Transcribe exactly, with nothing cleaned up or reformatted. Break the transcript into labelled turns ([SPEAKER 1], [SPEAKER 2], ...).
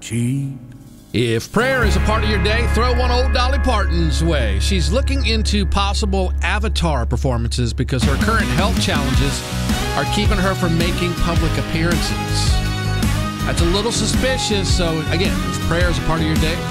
[SPEAKER 1] cheap.
[SPEAKER 2] If prayer is a part of your day, throw one old Dolly Parton's way. She's looking into possible Avatar performances because her current health challenges are keeping her from making public appearances. That's a little suspicious, so again, if prayer is a part of your day,